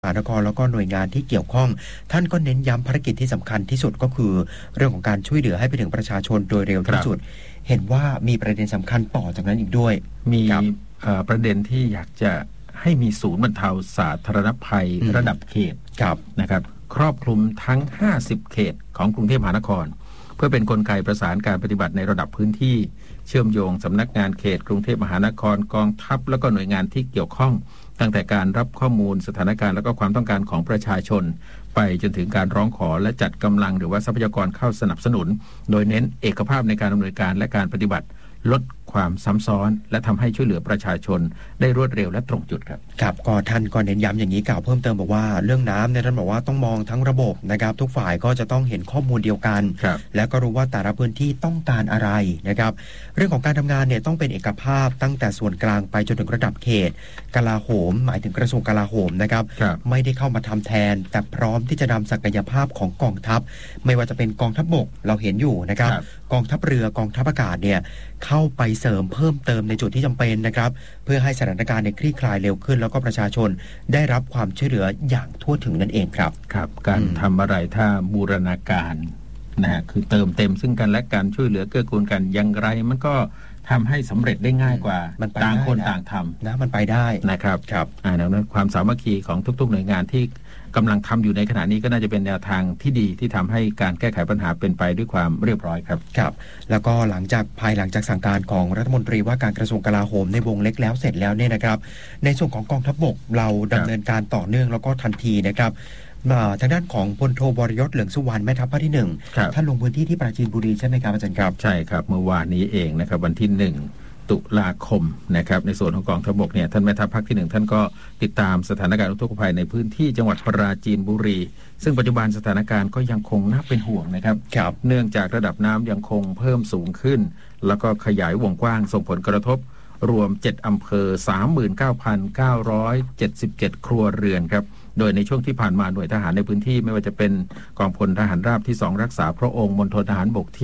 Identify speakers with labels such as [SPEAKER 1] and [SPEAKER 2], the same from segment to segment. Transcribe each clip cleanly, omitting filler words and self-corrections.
[SPEAKER 1] มหานครแล้วก็หน่วยงานที่เกี่ยวข้องท่านก็เน้นย้ำภารกิจที่สำคัญที่สุดก็คือเรื่องของการช่วยเหลือให้ไปถึงประชาชนโดยเร็วที่สุดเห็นว่ามีประเด็นสำคัญต่อจากนั้นอีกด้วย
[SPEAKER 2] มีประเด็นที่อยากจะให้มีศูนย์บรรเทาสาธารณภัยระดับเขตนะครับครอบคลุมทั้ง50เขตของกรุงเทพมหานครเพื่อเป็นกลไกประสานการปฏิบัติในระดับพื้นที่เชื่อมโยงสำนักงานเขตกรุงเทพมหานครกองทัพแล้วก็หน่วยงานที่เกี่ยวข้องตั้งแต่การรับข้อมูลสถานการณ์และก็ความต้องการของประชาชนไปจนถึงการร้องขอและจัดกำลังหรือว่าทรัพยากรเข้าสนับสนุนโดยเน้นเอกภาพในการดำเนินการและการปฏิบัติลดความซ้ำซ้อนและทำให้ช่วยเหลือประชาชนได้รวดเร็วและตรงจุดครับ
[SPEAKER 1] ครับก็ท่านก็เน้นย้ำอย่างนี้กล่าวเพิ่มเติมบอกว่าเรื่องน้ำเนี่ยท่านบอกว่าต้องมองทั้งระบบนะครับทุกฝ่ายก็จะต้องเห็นข้อมูลเดียวกันและก็รู้ว่าแต่ละพื้นที่ต้องการอะไรนะครับเรื่องของการทำงานเนี่ยต้องเป็นเอกภาพตั้งแต่ส่วนกลางไปจนถึงระดับเขตกลาโหมหมายถึงกระทรวงกลาโหมนะครับไม่ได้เข้ามาทำแทนแต่พร้อมที่จะนำศักยภาพของกองทัพไม่ว่าจะเป็นกองทัพบกเราเห็นอยู่นะครับกองทัพเรือกองทัพอากาศเนี่ยเข้าไปเสริมเพิ่มเติมในจุดที่จำเป็นนะครับเพื่อให้สถานการณ์ในคลี่คลายเร็วขึ้นแล้วก็ประชาชนได้รับความช่วยเหลืออย่างทั่วถึงนั่นเองครับ
[SPEAKER 2] ครับการทำอะไรถ้าบูรณาการนะคือเติมเต็มซึ่งกันและการช่วยเหลือเกื้อกูลกันอย่างไรมันก็ทำให้สำเร็จได้ง่ายกว่าต่างคนต่างทำ
[SPEAKER 1] นะมันไปได้
[SPEAKER 2] นะครับดังนั้นความสามัคคีของทุกๆหน่วยงานที่กำลังทำอยู่ในขณะนี้ก็น่าจะเป็นแนวทางที่ดีที่ทำให้การแก้ไขปัญหาเป็นไปด้วยความเรียบร้อยครับ
[SPEAKER 1] ครับแล้วก็ภายหลังจากสั่งการของรัฐมนตรีว่าการกระทรวงกลาโหมในวงเล็กแล้วเสร็จแล้วเนี่ยนะครับในส่วนของกองทัพบกเราดำเนินการต่อเนื่องแล้วก็ทันทีนะครับทางด้านของพลโทวรยศเหลืองสุวรรณแม่ทัพภาคที่1ท่านลงพื้นที่ที่ปราจีนบุรีใช่ไหมครับอาจารย์ครับ
[SPEAKER 2] ใช่ครับเมื่อวานนี้เองนะครับวันที่ตุลาคมนะครับในส่วนของกองทัพบกเนี่ยท่านแม่ทัพภาคที่1ท่านก็ติดตามสถานการณ์อุทกภัยในพื้นที่จังหวัดปราจีนบุรีซึ่งปัจจุบันสถานการณ์ก็ยังคงน่าเป็นห่วงนะครับเนื่องจากระดับน้ำยังคงเพิ่มสูงขึ้นแล้วก็ขยายวงกว้างส่งผลกระทบรวม7อำเภอ 39,977 ครัวเรือนครับโดยในช่วงที่ผ่านมาหน่วยทหารในพื้นที่ไม่ว่าจะเป็นกองพลทหารราบที่2รักษาพระองค์มณฑลทหารบกที่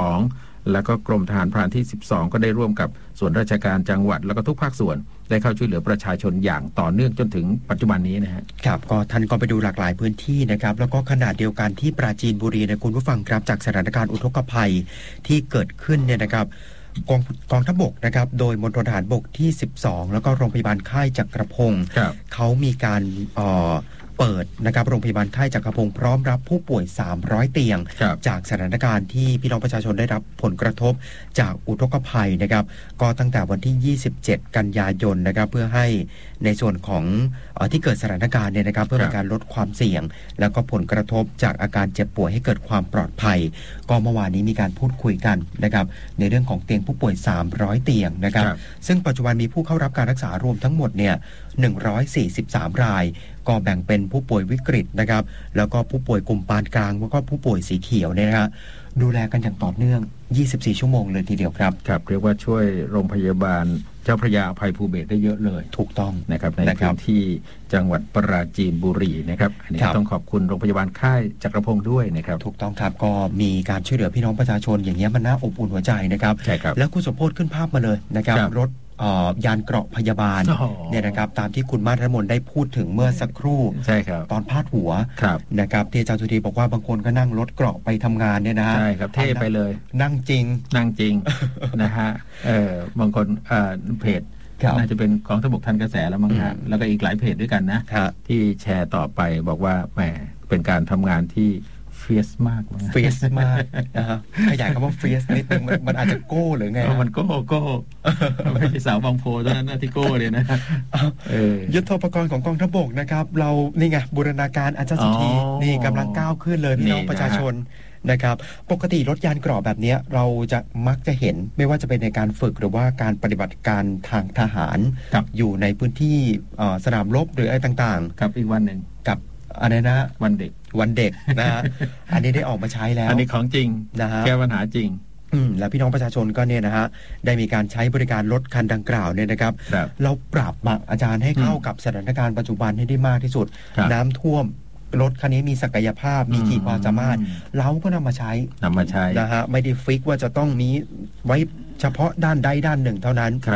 [SPEAKER 2] 12แล้วก็กรมทหารพรานที่12ก็ได้ร่วมกับส่วนราชการจังหวัดแล้วก็ทุกภาคส่วนได้เข้าช่วยเหลือประชาชนอย่างต่อเนื่องจนถึงปัจจุบันนี้นะฮะ
[SPEAKER 1] ครับก็ท่านก็ไปดูหลากหลายพื้นที่นะครับแล้วก็ขณะเดียวกันที่ปราจีนบุรีนะคุณผู้ฟังครับจากสถานการณ์อุทกภัยที่เกิดขึ้นเนี่ยนะครับกองทัพบกนะครับโดยมณฑลทหารบกที่12แล้วก็โรงพยาบาลค่ายจักรพงศ์เขามีการเปิดนะครับโรงพยาบาลค่ายจักรพงศ์พร้อมรับผู้ป่วย300เตียงจากสถานการณ์ที่พี่น้องประชาชนได้รับผลกระทบจากอุทกภัยนะครับก็ตั้งแต่วันที่27กันยายนนะครับเพื่อให้ในส่วนของที่เกิดสถานการณ์เนี่ยนะครับเพื่อเป็นการลดความเสี่ยงแล้วก็ผลกระทบจากอาการเจ็บป่วยให้เกิดความปลอดภัยก็เมื่อวานนี้มีการพูดคุยกันนะครับในเรื่องของเตียงผู้ป่วย300เตียงนะครับซึ่งปัจจุบันมีผู้เข้ารับการรักษารวมทั้งหมดเนี่ย143รายก็แบ่งเป็นผู้ป่วยวิกฤตนะครับแล้วก็ผู้ป่วยกลุ่มปานกลางแล้วก็ผู้ป่วยสีเขียวเนี่ยนะฮะดูแลกันอย่างต่อเนื่อง24ชั่วโมงเลยทีเดียวครับ
[SPEAKER 2] ครับเรียกว่าช่วยโรงพยาบาลเจ้าพระยาอภัยภูเบศรได้เยอะเลย
[SPEAKER 1] ถูกต้อง
[SPEAKER 2] นะครับในพื้นที่จังหวัดปราจีนบุรีนะครับอันนี้ต้องขอบคุณโรงพยาบาลค่ายจักรพงศ์ด้วยนะครับ
[SPEAKER 1] ถูกต้องครับก็มีการช่วยเหลือพี่น้องประชาชนอย่างเงี้ยมันน่าอบอุ่นหัวใจนะครับ
[SPEAKER 2] ใช่ครับ
[SPEAKER 1] แล้วคุณสมโพธิ์ขึ้นภาพมาเลยนะครับรถยานเกราะพยาบาลเนี่ยนะครับตามที่คุณมาธมนได้พูดถึงเมื่อสักครู่
[SPEAKER 2] ใช่ครับ
[SPEAKER 1] ตอนพาดหัวนะครับที่อาจารย์สุธีบอกว่าบางคนก็นั่งรถเกราะไปทำงานเนี่ยนะ
[SPEAKER 2] ใช่ครับเท่ไปเลย
[SPEAKER 1] นั่งจริง
[SPEAKER 2] นะฮะบางคนเพจน่าจะเป็นกองทัพบกทันกระแสแล้วมั้งครับแล้วก็อีกหลายเพจด้วยกันนะที่แชร์ต่อไปบอกว่าแหมเป็นการทำงานที่เฟียสมาก
[SPEAKER 1] เฟียสมากนะฮะขยายคำว่าเฟียสนิดนึงมันอาจจะโก้หรือไง
[SPEAKER 2] มันโก้ไม่ใช่สาวบางโพเท่านั้นนะที่โก้เลยนะ
[SPEAKER 1] ยุทโธปกรณ์ของกองทัพบกนะครับเรานี่ไงบูรณาการอาจารย์สุธีนี่กำลังก้าวขึ้นเลยพี่น้องประชาชนนะครับปกติรถยานเกราะแบบนี้เราจะมักจะเห็นไม่ว่าจะเป็นในการฝึกหรือว่าการปฏิบัติการทางทหารอยู่ในพื้นที่สนามรบหรืออะไรต่าง
[SPEAKER 2] ๆครับอีกวันหนึ่ง
[SPEAKER 1] กับอะไรนะ
[SPEAKER 2] วันเด็ก
[SPEAKER 1] นะฮะอันนี้ได้ออกมาใช้แล้ว
[SPEAKER 2] อันนี้ของจริง
[SPEAKER 1] นะฮะ
[SPEAKER 2] แก้ปัญหาจริง
[SPEAKER 1] แล้วพี่น้องประชาชนก็เนี่ยนะฮะได้มีการใช้บริการรถคันดังกล่าวเนี่ยนะครับเราปรับอาจารย์ให้เข้ากับสถานการณ์ปัจจุบันให้ได้มากที่สุดน้ำท่วมรถคันนี้มีศักยภาพมีขีดความสามารถเราก็นำมาใช้นะฮะไม่ได้ฟิกว่าจะต้องมีไว้เฉพาะด้านใดด้านหนึ่งเท่านั้น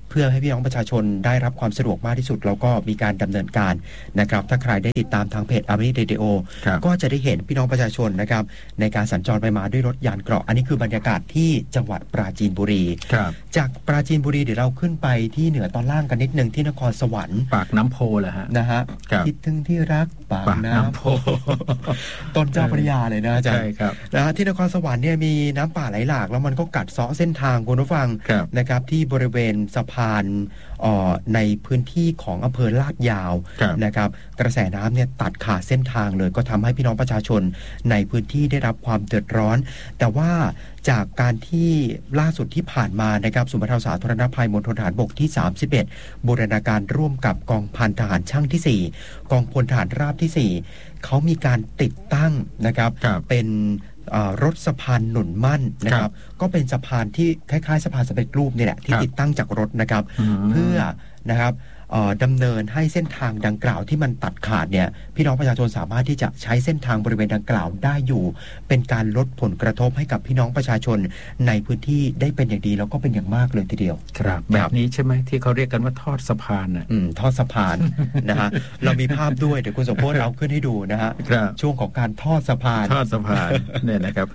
[SPEAKER 1] เพื่อให้พี่น้องประชาชนได้รับความสะดวกมากที่สุดแล้วก็มีการดำเนินการนะครับถ้าใครได้ติดตามทางเพจอารีเรดิโอก็จะได้เห็นพี่น้องประชาชนนะครับในการสัญจรไปมาด้วยรถยานเกราะอันนี้คือบรรยากาศที่จังหวัดปราจีนบุรีจากปราจีนบุรีเดี๋ยวเราขึ้นไปที่เหนือตอนล่างกันนิดนึงที่นครสวรรค์
[SPEAKER 2] ปากน้ำโพเหรอฮะ
[SPEAKER 1] นะฮะคิดถึงที่รักปากน้ำโพต้นเจ้าพระยาเลยนะอาจารย์นะฮะที่นครสวรรค์เนี่ยมีน้ำป่าไหลหลากแล้วมันก็กัดเซาะเส้นทางคุณผู้ฟังนะครับที่บริเวณสะพานในพื้นที่ของอำเภอลาดยาวนะครับกระแสน้ำเนี่ยตัดขาดเส้นทางเลยก็ทำให้พี่น้องประชาชนในพื้นที่ได้รับความเดือดร้อนแต่ว่าจากการที่ล่าสุดที่ผ่านมานะครับศูนย์บรรเทาสาธารณภัยมณฑลทหารบกที่31บูรณาการร่วมกับกองพันทหารช่างที่4กองพลทหารราบที่4เขามีการติดตั้งนะครับเป็นรถสะพานหนุนมั่นนะครับก็เป็นสะพานที่คล้ายๆสะพานสำเร็จรูปนี่แหละที่ติดตั้งจากรถนะครับเพื่อนะครับดำเนินให้เส้นทางดังกล่าวที่มันตัดขาดเนี่ยพี่น้องประชาชนสามารถที่จะใช้เส้นทางบริเวณดังกล่าวได้อยู่เป็นการลดผลกระทบให้กับพี่น้องประชาชนในพื้นที่ได้เป็นอย่างดีแล้วก็เป็นอย่างมากเลยทีเดียว
[SPEAKER 2] ครับแบบนี้ใช่ไหมที่เขาเรียกกันว่าทอดสะพานนะ
[SPEAKER 1] ทอดสะพาน นะฮะเรามีภาพด้วยเดี๋ยวคุณสมพจน์เอาขึ้นให้ดูนะฮะช่วงของการทอดสะพาน
[SPEAKER 2] เนี่ยนะครับ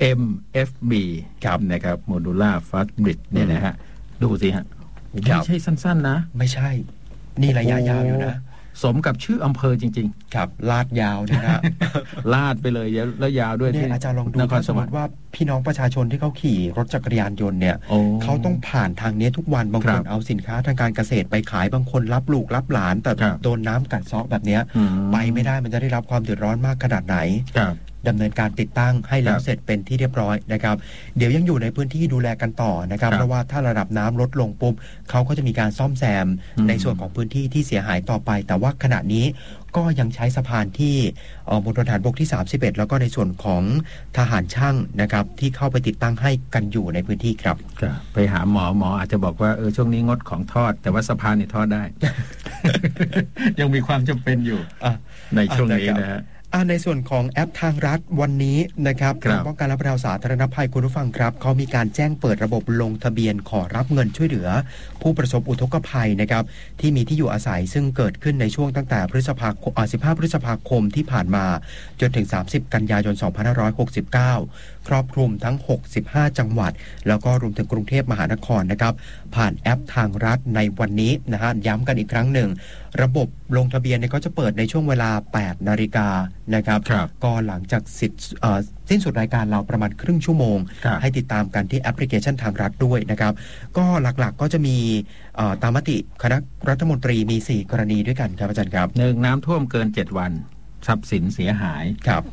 [SPEAKER 2] MFB นะครับ Modular Fast Bridge เนี่ยนะฮะดูสิฮะไม่ใช่สั้นๆนะ
[SPEAKER 1] ไม่ใช่นี่ระยะยาวอยู่นะ
[SPEAKER 2] สมกับชื่ออำเภอจริง
[SPEAKER 1] ๆครับลาดยาวนะฮะ
[SPEAKER 2] ลาดไปเลยแล้วยาวด้วย
[SPEAKER 1] ที่อาจารย์ลองดูสมมติว่าพี่น้องประชาชนที่เขาขี่รถจักรยานยนต์เนี่ยเขาต้องผ่านทางนี้ทุกวันบางคนเอาสินค้าทางการเกษตรไปขายบางคนรับลูกรับหลานแต่โดนน้ำกัดเซาะแบบนี้ไปไม่ได้มันจะได้รับความเดือดร้อนมากขนาดไหนดำเนินการติดตั้งให้แล้วเสร็จเป็นที่เรียบร้อยนะครับเดี๋ยวยังอยู่ในพื้นที่ดูแลกันต่อนะครับเพราะว่าถ้าระดับน้ำลดลงปุ๊บเขาก็จะมีการซ่อมแซมในส่วนของพื้นที่ที่เสียหายต่อไปแต่ว่าขณะนี้ก็ยังใช้สะพานที่มณฑลทหารบกที่31แล้วก็ในส่วนของทหารช่างนะครับที่เข้าไปติดตั้งให้กันอยู่ในพื้นที่ครับ
[SPEAKER 2] ไปหาหมออาจจะบอกว่าช่วงนี้งดของทอดแต่ว่าสะพานนี่ทอดได้ ยังมีความจำเป็นอยู่ในช่วงนี้นะฮะ
[SPEAKER 1] ในส่วนของแอปทางรัฐวันนี้นะครับกรมป้องกันและบรรเทาสาธารณภัยคุณผู้ฟังครับเขามีการแจ้งเปิดระบบลงทะเบียนขอรับเงินช่วยเหลือผู้ประสบอุทกภัยนะครับที่มีที่อยู่อาศัยซึ่งเกิดขึ้นในช่วงตั้งแต่15 พฤษภาคมที่ผ่านมาจนถึง30 กันยายน 2569ครอบคลุมทั้ง65จังหวัดแล้วก็รวมถึงกรุงเทพมหานครนะครับผ่านแอปทางรัฐในวันนี้นะฮะย้ำกันอีกครั้งหนึ่งระบบลงทะเบียนเนี่ยก็จะเปิดในช่วงเวลา 8 นาฬิกานะครับก็หลังจากสิ้นสุดรายการเราประมาณครึ่งชั่วโมงให้ติดตามกันที่แอปพลิเคชันทางรัฐด้วยนะครับก็หลักๆก็จะมีตามมติคณะรัฐมนตรีมี4กรณีด้วยกันครับอาจารย์ครับ
[SPEAKER 2] 1น้ำท่วมเกิน7วันทรัพย์สินเสียหาย
[SPEAKER 1] ครับ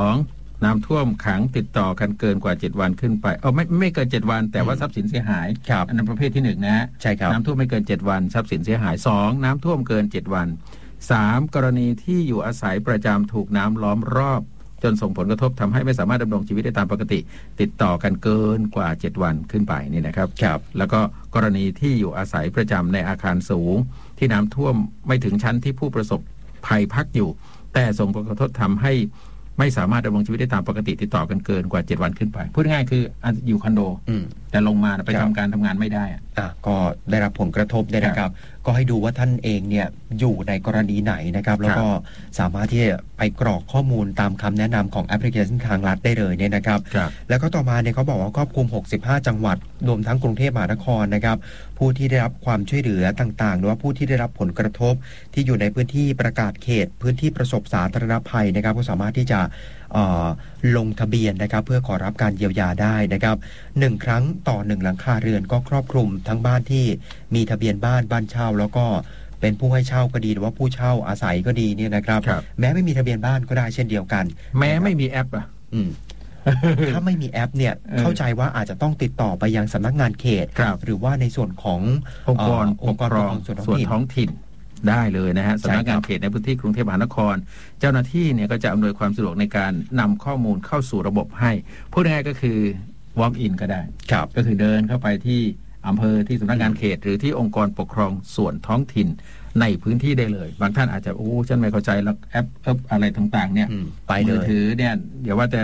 [SPEAKER 2] 2น้ำท่วมขังติดต่อกันเกินกว่า7วันขึ้นไปไม่เกิน7วันแต่ว่าทรัพย์สินเสียหายอันนั้นประเภทที่1นะ
[SPEAKER 1] ใช่ครับ
[SPEAKER 2] น้ำท่วมไม่เกิน7วันทรัพย์สินเสียหาย2น้ำท่วมเกิน7วัน3กรณีที่อยู่อาศัยประจำถูกน้ำล้อมรอบจนส่งผลกระทบทำให้ไม่สามารถดำรงชีวิตได้ตามปกติติดต่อกันเกินกว่า7วันขึ้นไปนี่นะครับแล้วก็กรณีที่อยู่อาศัยประจำในอาคารสูงที่น้ำท่วมไม่ถึงชั้นที่ผู้ประสบภัยพักอยู่แต่ส่งผลกระทบทำให้ไม่สามารถดำรงชีวิตได้ตามปกติติดต่อกันเกินกว่า7วันขึ้นไปพูดง่ายคืออยู่คอนโดแต่ลงมาไปทำการทำงานไม่ได้
[SPEAKER 1] ก็ได้รับผลกระทบได้นะครับก็ให้ดูว่าท่านเองเนี่ยอยู่ในกรณีไหนนะครับแล้วก็สามารถที่จะไปกรอกข้อมูลตามคำแนะนำของแอปพลิเคชันทางรัฐได้เลยเนี่ยนะครับแล้วก็ต่อมาเนี่ยเขาบอกว่าครอบคลุม65จังหวัดรวมทั้งกรุงเทพมหานครนะครับผู้ที่ได้รับความช่วยเหลือต่างๆหรือว่าผู้ที่ได้รับผลกระทบที่อยู่ในพื้นที่ประกาศเขตพื้นที่ประสบสาธารณภัยนะครับก็สามารถที่จะลงทะเบียนนะครับเพื่อขอรับการเยียวยาได้นะครับ1ครั้งต่อ1หลังคาเรือนก็ครอบคลุมทั้งบ้านที่มีทะเบียนบ้านเช่าแล้วก็เป็นผู้ให้เช่าก็ดีหรือว่าผู้เช่าอาศัยก็ดีเนี่ยนะครับแม้ไม่มีทะเบียนบ้านก็ได้เช่นเดียวกัน
[SPEAKER 2] แม้ไม่มีแอป
[SPEAKER 1] ถ้าไม่มีแอปเนี่ยเข้าใจว่าอาจจะต้องติดต่อไปยังสำนักงานเขตหรือว่าในส่วนของ
[SPEAKER 2] องค์กรปกครองส่วนท้องถิ่นได้เลยนะฮะสำนักงานเขตในพื้นที่กรุงเทพมหานครเจ้าหน้าที่เนี่ยก็จะอำนวยความสะดวกในการนำข้อมูลเข้าสู่ระบบให้พูดง่ายๆก็คือ walk in ก็ได้ก็คือเดินเข้าไปที่อำเภอที่สำนักงานเขตหรือที่องค์กรปกครองส่วนท้องถิ่นในพื้นที่ได้เลยบางท่านอาจจะฉันไม่เข้าใจแล้วแอปอะไรต่างๆเนี่ย
[SPEAKER 1] ไปเลย
[SPEAKER 2] มือถือเนี่ยเดี๋ยวว่าแต่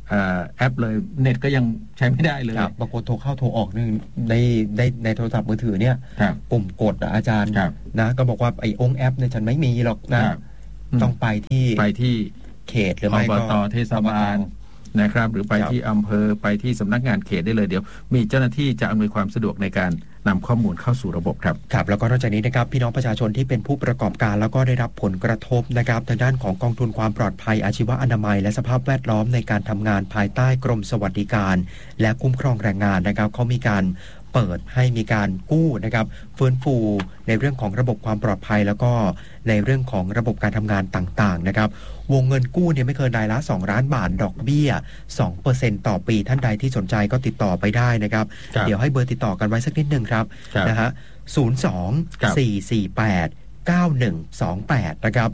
[SPEAKER 2] แอปเลยเน็ตก็ยังใช้ไม่ได้เลย
[SPEAKER 1] บางคนโทรเข้าโทรออกในโทรศัพท์มือถือเนี่ยปุ่มกดอาจารย์นะก็บอกว่าไอ้องค์แอปเนี่ยฉันไม่มีหรอกนะต้องไปที่เขตหรือไม่ก็
[SPEAKER 2] เทศบาลนะครับหรือไปที่อำเภอไปที่สำนักงานเขตได้เลยเดี๋ยวมีเจ้าหน้าที่จะอำนวยความสะดวกในการนำข้อมูลเข้าสู่ระบบครับ
[SPEAKER 1] ครับแล้วก็นอกจากนี้นะครับพี่น้องประชาชนที่เป็นผู้ประกอบการแล้วก็ได้รับผลกระทบนะครับทางด้านของกองทุนความปลอดภัยอาชีวะอนามัยและสภาพแวดล้อมในการทำงานภายใต้กรมสวัสดิการและคุ้มครองแรงงานนะครับเขามีการเปิดให้มีการกู้นะครับฟื้นฟูในเรื่องของระบบความปลอดภัยแล้วก็ในเรื่องของระบบการทำงานต่างๆนะครับวงเงินกู้เนี่ยไม่เกินรายละ2 ล้านบาทดอกเบี้ย 2% ต่อปีท่านใดที่สนใจก็ติดต่อไปได้นะครับเดี๋ยวให้เบอร์ติดต่อกันไว้สักนิดนึงครับนะฮะ02-448-9128นะครับ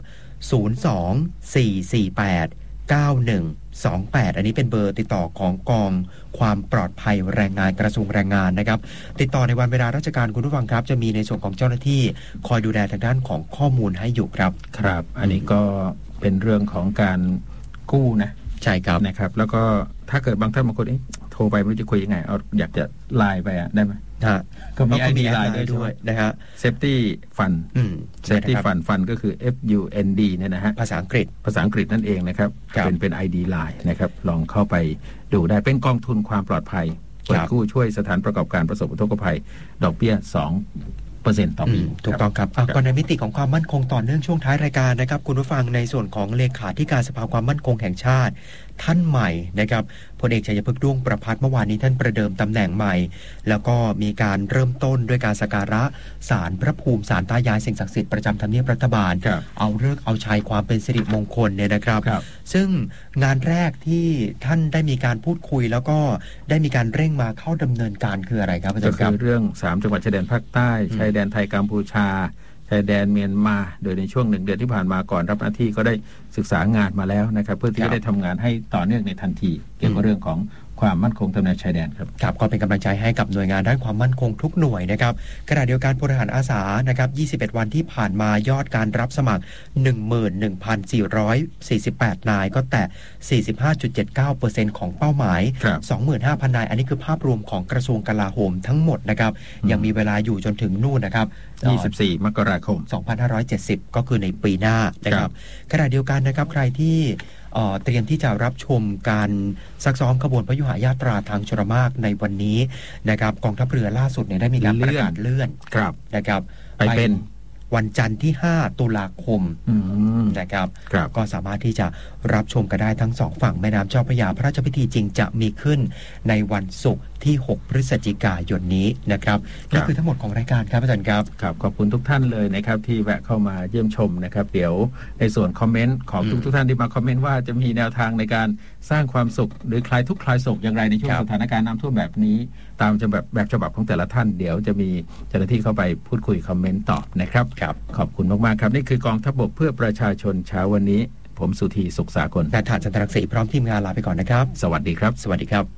[SPEAKER 1] 02-448-9128อันนี้เป็นเบอร์ติดต่อของกองความปลอดภัยแรงงานกระทรวงแรงงานนะครับติดต่อในวันเวลาราชการคุณผู้ฟังครับจะมีในส่วนของเจ้าหน้าที่คอยดูแลทางด้านของข้อมูลให้อยู่ครับ
[SPEAKER 2] ครับอันนี้ก็เป็นเรื่องของการกู้นะ
[SPEAKER 1] ใช่ครับ
[SPEAKER 2] นะครับแล้วก็ถ้าเกิดบางท่านบางคนโทรไปไม่รู้จะคุยยังไงเอาอยากจะไลน์ไปได้ไหมก็มี ID ไลน์ด้วยนะฮะ Safety Fund Safety Fund ก็คือ FUND เนี่ยนะฮะ
[SPEAKER 1] ภาษาอังกฤษ
[SPEAKER 2] นั่นเองนะครับเป็น ID ไลน์นะครับลองเข้าไปดูได้เป็นกองทุนความปลอดภัยเปิดกู้ช่วยสถานประกอบการประสบอุทกภัยดอกเบี้ย2%ต่อปี
[SPEAKER 1] ถูกต้องครับก่อนในมิติของความมั่นคงต่อเนื่องช่วงท้ายรายการนะครับคุณผู้ฟังในส่วนของเลขาธิการสภาความมั่นคงแห่งชาติท่านใหม่นะครับพลเอกชัยพฤกษ์ด้วงประภัสเมื่อวานนี้ท่านประเดิมตำแหน่งใหม่แล้วก็มีการเริ่มต้นด้วยการสักการะศาลพระภูมิศาลตายายสิ่งศักดิ์สิทธิ์ประจำทำเนียบรัฐบาลเอาฤกษ์เอาชัยความเป็นสิริมงคลเนี่ยนะครับซึ่งงานแรกที่ท่านได้มีการพูดคุยแล้วก็ได้มีการเร่งมาเข้าดำเนินการคืออะไรครับอาจารย์ครับ
[SPEAKER 2] ก็คือเรื่อง3จังหวัดชายแดนภาคใต้ชายแดนไทยกัมพูชาชายแดนเมียนมาโดยในช่วง1 เดือนที่ผ่านมาก่อนรับหน้าที่ก็ได้ศึกษางานมาแล้วนะครับเพื่อที่จะได้ทำงานให้ต่อเนื่องในทันทีเกี่ยวกับเรื่องของความมั่นคงตามแนวชายแดนครับ
[SPEAKER 1] ครับก็เป็นกำลังใจให้กับหน่วยงานด้านความมั่นคงทุกหน่วยนะครับขณะเดียวกันพลทหารอาสานะครับ21วันที่ผ่านมายอดการรับสมัคร 11,448 นายก็แตะ 45.79% ของเป้าหมาย 25,000 นายอันนี้คือภาพรวมของกระทรวงกลาโหมทั้งหมดนะครับยังมีเวลาอยู่จนถึงนู่นนะครับ
[SPEAKER 2] 24 มกราคม
[SPEAKER 1] 2570 ก็คือในปีหน้านะครับขณะเดียวกันนะครับใครที่เตรียมที่จะรับชมการซักซ้อมขบวนพยุหญาตราทางชลมารในวันนี้นะครับกองทัพเรือล่าสุดเนี่ยได้มีการประกาศเลื่อนนะครับ
[SPEAKER 2] ไปเป็น
[SPEAKER 1] วันจันทร์ที่5 ตุลาคมนะครับก็สามารถที่จะรับชมกันได้ทั้ง2ฝั่งแม่น้ำเจ้าพระยาพระราชพิธีจริงจะมีขึ้นในวันศุกร์ที่6 พฤศจิกายนนี้นะครับนี่คือทั้งหมดของรายการครับอาจารย์ครับ
[SPEAKER 2] ขอบคุณทุกท่านเลยนะครับที่แวะเข้ามาเยี่ยมชมนะครับเดี๋ยวในส่วนคอมเมนต์ของทุกท่านที่มาคอมเมนต์ว่าจะมีแนวทางในการสร้างความสุขหรือคลายทุกข์คลายโศกอย่างไรในช่วงสถานการณ์น้ำท่วมแบบนี้ตามแบบฉบับของแต่ละท่านเดี๋ยวจะมีเจ้าหน้าที่เข้าไปพูดคุยคอมเมนต์ตอบนะครับขอบคุณมากๆครับนี่คือกองทัพบกเพื่อประชาชนเช้าวันนี้ผมสุธีสุขสากล
[SPEAKER 1] และฐานจันทรังสีพร้อมทีมงานลาไปก่อนนะครับ
[SPEAKER 2] สวัสดีครับ
[SPEAKER 1] สวัสดีครับ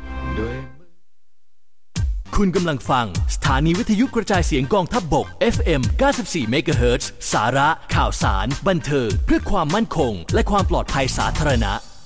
[SPEAKER 3] คุณกำลังฟังสถานีวิทยุกระจายเสียงกองทัพบก FM 94 MHz สาระข่าวสารบันเทิงเพื่อความมั่นคงและความปลอดภัยสาธารณะ